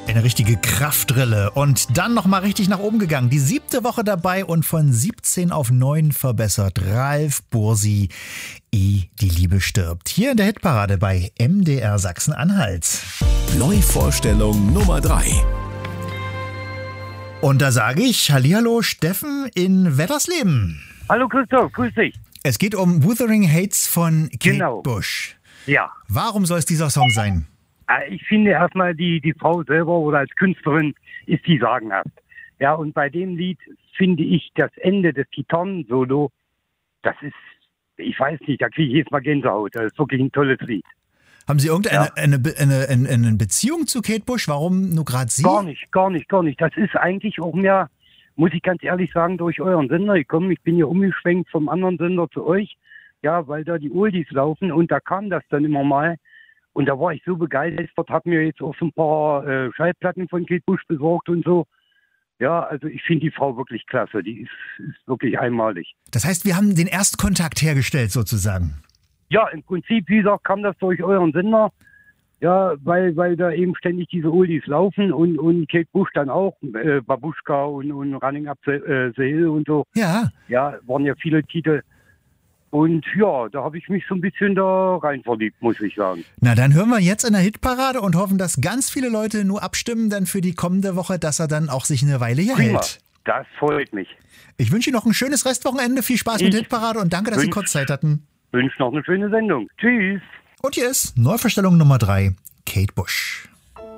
Eine richtige Kraftdrille und dann nochmal richtig nach oben gegangen. Die 7. Woche dabei und von 17 auf 9 verbessert. Ralf Bursi, Ehe die Liebe stirbt. Hier in der Hitparade bei MDR Sachsen-Anhalt. Neuvorstellung Nummer 3. Und da sage ich Hallihallo Steffen in Weddersleben. Hallo Christoph, grüß dich. Es geht um Wuthering Heights von Kate Genau. Bush. Ja, Warum soll es dieser Song sein? ich finde erstmal die Frau selber oder als Künstlerin ist die sagenhaft. Ja, und bei dem Lied finde ich das Ende des Gitarren-Solo, das ist, ich weiß nicht, da kriege ich jedes Mal Gänsehaut. Das ist wirklich ein tolles Lied. Haben Sie eine Beziehung zu Kate Bush? Warum nur gerade Sie? Gar nicht. Das ist eigentlich auch mehr, muss ich ganz ehrlich sagen, durch euren Sender gekommen. Ich bin hier umgeschwenkt vom anderen Sender zu euch, ja, weil da die Oldies laufen und da kam das dann immer mal. Und da war ich so begeistert, habe mir jetzt auch so ein paar Schallplatten von Kate Bush besorgt und so. Ja, also ich finde die Frau wirklich klasse. Die ist wirklich einmalig. Das heißt, wir haben den Erstkontakt hergestellt sozusagen. Ja, im Prinzip, wie gesagt, kam das durch euren Sender. Ja, weil da eben ständig diese Oldies laufen und Kate Bush dann auch, Babuschka und Running Up the Hill und so. Ja. Ja, waren ja viele Titel. Und ja, da habe ich mich so ein bisschen da rein verliebt, muss ich sagen. Na, dann hören wir jetzt in der Hitparade und hoffen, dass ganz viele Leute nur abstimmen dann für die kommende Woche, dass er dann auch sich eine Weile hier Prima, hält. das freut mich. Ich wünsche Ihnen noch ein schönes Restwochenende, viel Spaß mit Hitparade und danke, dass Sie kurz Zeit hatten. Wünsche noch eine schöne Sendung. Tschüss. Und hier ist Neuvorstellung Nummer 3, Kate Bush.